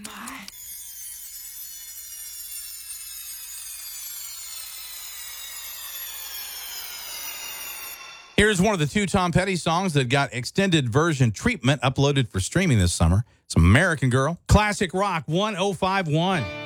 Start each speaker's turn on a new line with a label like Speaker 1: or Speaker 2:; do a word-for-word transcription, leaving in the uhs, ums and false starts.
Speaker 1: Here's one of the two Tom Petty songs that got extended version treatment uploaded for streaming this summer. It's American Girl. Classic Rock one oh five point one.